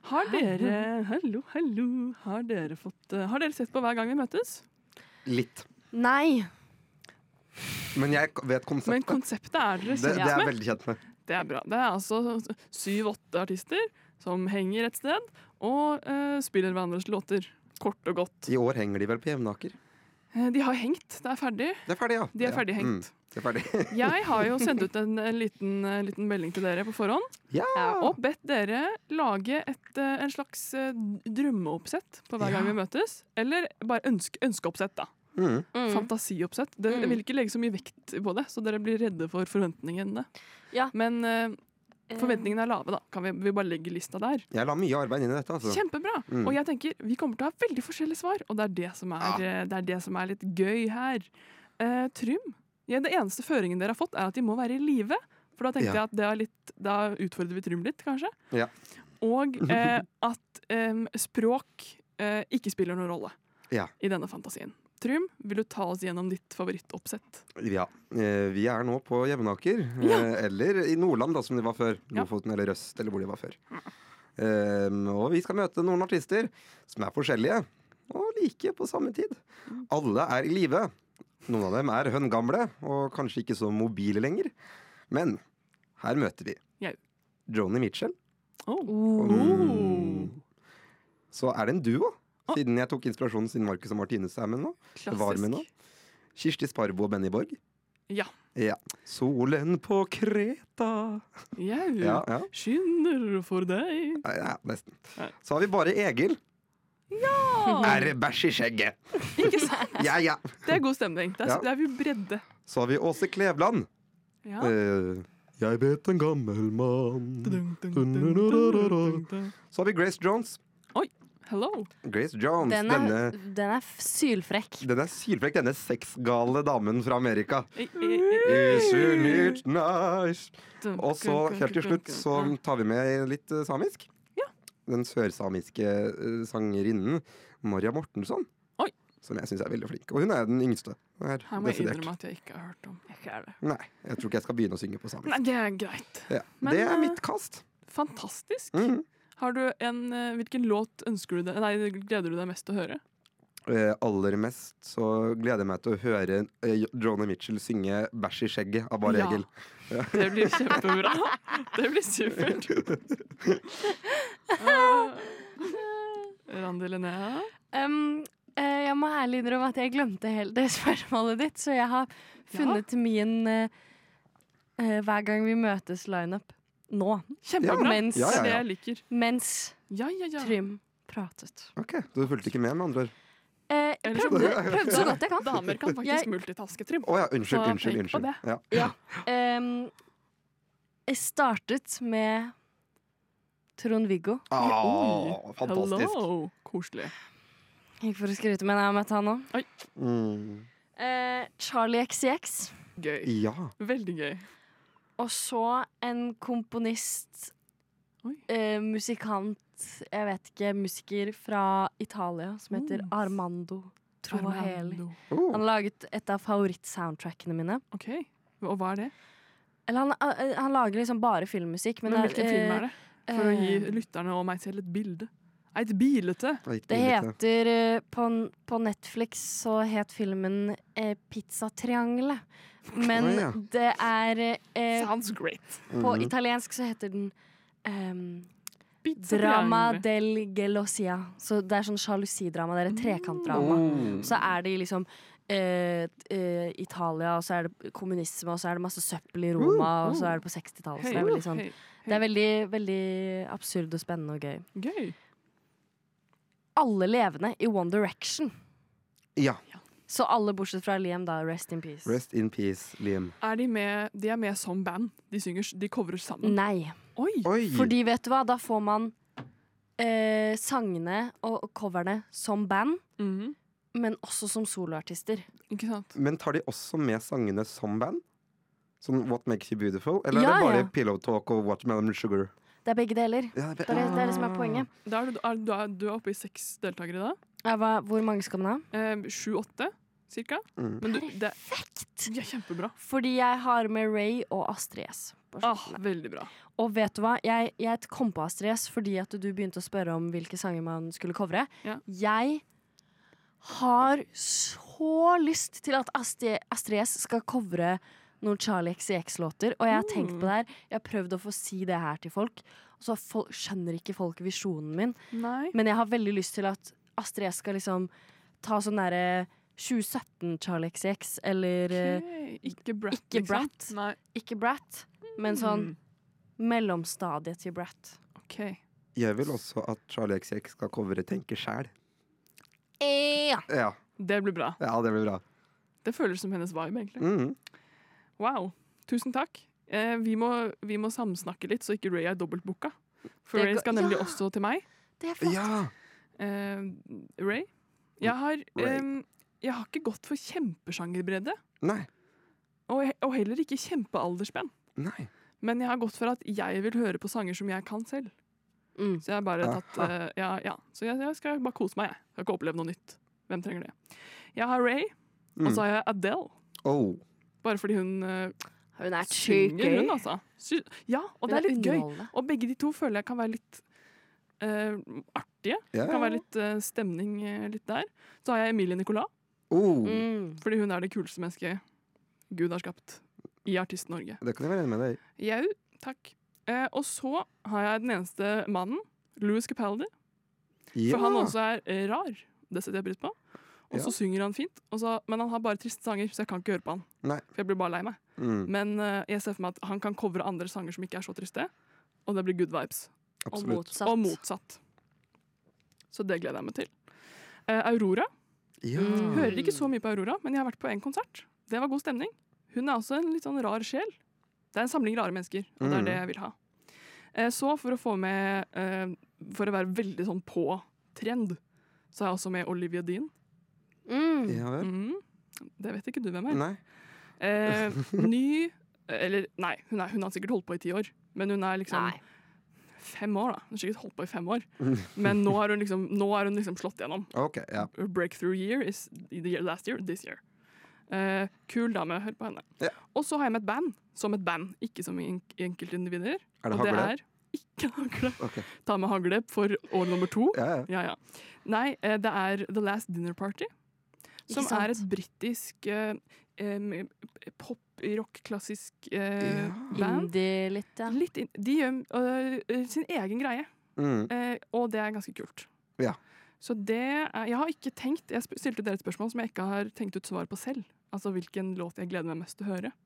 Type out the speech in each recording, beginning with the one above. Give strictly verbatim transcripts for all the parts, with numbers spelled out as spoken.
Har dere, hallo, hallo, har dere fått, har dere sett på Hver gang vi møtes? Litt. Nei. Men jeg vet konseptet. Men konseptet er dere det, kjent det er med? veldig kjent med. Det er bra. Det er altså syv-åtte artister som henger et sted og uh, spiller hverandres låter. Kort og godt. I år henger de vel på Jevnaker? Uh, de har hengt. Det er ferdig. Det er ferdig, ja. De er ferdig hengt. Mm, det er ferdig. Jeg har jo sendt ut en, en, liten, en liten melding til dere på forhånd. Ja. Og bedt dere lage et, uh, en slags uh, drømmeoppsett på Hver gang Ja. vi møtes. Eller bare ønske, ønskeoppsett, da. Mm. Mm. Fantasioppsett. Det, Mm. Jeg vil ikke legge så mye vekt på det, så dere blir redde for forventningene. Ja. Men uh, forventningene er lave, da. Kan vi, vi bare legge lista der? Jeg la mye arbeid inn i dette. Altså. Kjempebra! Mm. Og jeg tenker, vi kommer til å ha veldig forskjellige svar, og det er det som er, eh, det, er det som er litt gøy her. Eh, Trym, ja, det eneste føringen dere har fått, er at de må være i live. For da tenkte Ja. jeg at det er litt, da utfordrer vi Trym litt, kanskje. Ja. Og eh, at eh, språk eh, ikke spiller noen rolle Ja. i denne fantasien. Trym, vil du ta oss gjennom ditt favorittoppsett? Ja. Eh, vi er nå på Jevnaker. Ja. Eh, eller i Nordland, da, som de var før. Ja. Lofoten eller Røst, eller hvor de var før. Eh, og vi skal møte noen artister som er forskjellige, og like på samme tid. Alle er i live. Noen av dem er høngamle, og kanskje ikke så mobile lenger. Men her møter vi Jau. Joni Mitchell. Oh. Mm. Så er det en duo. Siden jeg tok inspirasjonen siden Marcus og Martinus er med nå. Var med nå. Kirsti Sparbo og Benny Borg. Ja. Ja. Solen på Kreta. Jau. Ja, ja. Skinner for deg. Ja, ja, nesten. Nei. Så har vi bare Egil. Ja! Er bæsj i skjegget. Ikke sant? Ja, ja. Det er god stemning. Det er, Ja. det er vi bredde. Så har vi Åse Klevland. Ja. Eh, jeg vet en gammel mann. Dun, dun, dun, dun, dun, dun, dun. Så har vi Grace Jones. Hello. Grace Jones, Den er, denne, den er f- sylfrekk. denne sylfrekk, denne sexgale damen fra Amerika. I- i- i- Isn't it nice? dun, Og så dun, helt til dun, slutt dun, så dun. tar vi med litt eh, samisk. Ja. Den sørsamiske eh, sangerinnen Maria Mortensson. Oi. Som jeg syns er veldig flink. Og hun er den yngste. Her, Her må jeg desidert. innrømme at jeg ikke har hørt om. Ikke er det. Nei, jeg tror ikke jeg skal begynne å synge på samisk. Nei, det er greit. Ja. Men, det er eh, mitt kast. Fantastisk. Mhm. Har du en, eh, hvilken låt ønsker du deg, nei, gleder du deg mest til å høre? Eh, aller mest så gleder jeg meg til å høre eh, Joni Mitchell synge 'Bæsj i skjegget' av Bare Ja. Egil. Det blir kjempebra. Det blir supert. Uh, Randi Linnea? Um, eh, jeg må ærlig innrømme at jeg glemte helt det spørsmålet ditt, så jeg har funnet min eh, eh, Hver gang vi møtes lineup nå. Kjempebra. Mens, Det Ja, er ja, det ja. jeg liker. mens Ja, ja, ja. Trym pratet. Ok, Du fulgte ikke med, med andre ord? Eh, jeg Eller så- prøvde, prøvde så godt jeg kan. Damer kan faktisk Jeg- multitaske, Trym. Å ja, unnskyld. Så unnskyld, tenk på unnskyld. det. Ja. Ja. Um, jeg startet med Trond-Viggo. Ah, fantastisk. Hello. Koselig. Ikke for å skryte, men jeg har møtt han nå. Mm. Eh, Charlie X C X. Gøy. Ja. Veldig gøy. Og så en komponist, Oi. eh, musikant, jeg vet ikke, musiker fra Italia som heter Oh. Armando Trovaheli. Armando. Oh. Han har laget et av favorittsoundtrackene mine. OK. Og hva er det? Eller han, eh, han lager liksom bare filmmusikk. Men, Men hvilken film er det? For å gi eh, lytterne og meg selv et bilde. Et bilete. Litt Det billig, heter eh, på, på Netflix så het filmen eh, Pizzatriangelet. Men Å, ja. det er eh, Sounds great. På Mhm. italiensk så heter den ehm, Pizza Drama triangle. del gelosia. Så det er sånn sjalusidrama. Det er et trekantdrama. Oh. Så er det i liksom eh, eh, Italia, og så er det kommunisme, og så er det masse søppel i Roma, Uh, og så uh. er det på sekstitallet. Så Hei, det er veldig sånn hei, Det er veldig, veldig absurd og spennende og gøy. Gøy. Alle levende i One Direction. Ja. Så alle bortsett fra Liam, da. Rest in peace. Rest in peace, Liam. Er de med, de er med som band? De synger, de coverer sammen? Nei. Oi! Oi! Fordi, vet du hva, da får man eh, sangene og og coverne som band, Mhm. men også som soloartister. Ikke sant? Men tar de også med sangene som band? Som What Makes You Beautiful? Eller Ja, er det bare ja. Pillow Talk og Watermelon Sugar? Det er begge deler. Ja, det Det er det, det, er det som er poenget. Da er du, er, du, er, du er oppe i seks deltakere da? Ja, hva, hvor mange skal man ha? Eh, Sju-åtte, cirka. Mm. Men du, det de er kjempebra. Fordi jeg har med Ray og Astrid S på Ah, slutten. veldig bra. Og vet du hva? Jeg, jeg kom på Astrid S fordi at du begynte å spørre om hvilke sanger man skulle covre. Ja. Jeg har så lyst til at Astrid, Astrid S skal covre noen Charlie X C X-låter, og jeg har tenkt på det her. Jeg har prøvd å få si det her til folk, og så folk, skjønner ikke folk visjonen min. Nei. Men jeg har veldig lyst til at Astrid S skal liksom ta sånn derre tjue sytten Charlie X C X, eller eh, Ok, Ikke Brat, ikke liksom. Brat. Nei. ikke Brat, men sånn Mm, mellomstadiet til Brat. OK. Jeg vil også at Charlie X C X skal covre Tenke sjæl. Ja. Ja. Det blir bra. ja, det blir bra. Det føles som hennes vibe, egentlig. Mm. Wow. Tusen takk. Eh, vi, må, vi må samsnakke litt, så ikke Ray er dobbeltbooka. For Det Ray går- skal nemlig Ja. også til meg. Det er flott. Ja! Eh, Ray? Jeg har, Ray. em, jeg har ikke gått for kjempesjangerbredde, Nei. og, he- og heller ikke kjempealdersspenn. Nei. Men jeg har gått for at jeg vil høre på sanger som jeg kan selv. Mm. Så jeg har bare Aha. tatt eh, ja, ja. Så jeg, jeg skal bare kose meg, jeg. Jeg skal ikke oppleve noe nytt. Hvem trenger det? Jeg har Ray, og så Mm. har jeg Adele. Oh. Bare fordi hun eh, Hun er synger, hun, gøy. altså. Sy ja, og det Hun er litt gøy. underholdende. Og begge de to føler jeg kan være litt eh, artige. Ja. Det kan være litt eh, stemning eh, litt der. Så har jeg Emilie Nicolas, Oh. Mm. fordi hun er det kuleste mennesket Gud har skapt i Artist-Norge. Det kan jeg være enig med deg i. Jau, takk. Eh, og så har jeg den eneste mannen, Louis Capaldi. Ja. For han også er eh, rar. Det setter jeg pris på. Og så Ja. synger han fint. Og så, men han har bare triste sanger, så jeg kan ikke høre på han. Nei. For jeg blir bare lei meg. Mm. Men eh, jeg ser for meg at han kan covre andre sanger som ikke er så triste. Og det blir good vibes. Og Absolutt. motsatt. Og motsatt. Så det gleder jeg meg til. Eh, Aurora. Ja. Mm. Hører ikke så mye på Aurora, men jeg har vært på en konsert. Det var god stemning. Hun er også en litt sånn rar sjel. Det er en samling rare mennesker, og det er Mm. det jeg vil ha. Eh, så for å få med eh, For å være veldig sånn på trend, så har jeg også med Olivia Dean. Mm. Ja vel. Mm. Det vet ikke du hvem er. Nei. Eh, ny Eller nei, hun, er, hun har sikkert holdt på i ti år, men hun er liksom Nei. fem år, da. Hun har sikkert holdt på i fem år. Men nå har hun liksom, nå har hun liksom slått gjennom. OK. Ja. Her breakthrough year is the year, last year, this year. Eh, kul dame, hør på henne. Ja. Og så har jeg med et band, som et band, ikke som en enkeltindivider. Er det og det hagle? er ikke hagle. Ok. Ta med hagle for år nummer to. Ja, ja. Ja, ja. Nei, eh, det er The Last Dinner Party, som Ikke sant? er et britisk eh, em, pop, rock, klassisk eh, Ja. band. Indie litt, ja. Litt inn, de gjør øh, sin egen greie, Mm. eh, og det er ganske kult. Ja. Så det er, jeg har ikke tenkt Jeg sp- stilte dere et spørsmål som jeg ikke har tenkt ut svar på selv. Altså hvilken låt jeg gleder meg mest til å høre.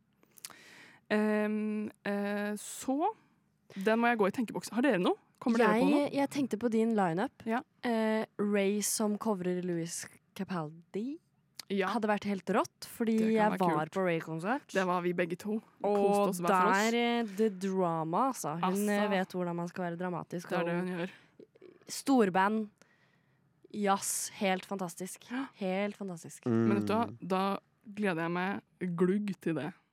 Em, eh, så den må jeg gå i tenkeboksen. Har dere noe? Kommer dere på noe? Jeg, jeg tenkte på din lineup. Ja. Eh, Ray som covrer Louis Capaldi Ja, hadde vært helt rått, fordi Det kan jeg være var kult. på Ray-konsert. det var vi begge to. Koste Og oss hver for oss. der eh, the drama, altså. Hun Altså. eh, vet hvordan man skal være dramatisk. Det er det og hun gjør. storband. Jazz. Helt fantastisk. Ja. Helt fantastisk. Mm. Men vet du hva, da gleder jeg meg glugg til det.